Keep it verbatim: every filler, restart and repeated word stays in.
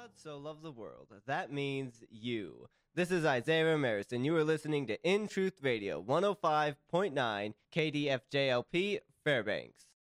God so loved the world. That means you. This is Isaiah Ramirez, and you are listening to In Truth Radio one oh five point nine K D F J L P Fairbanks.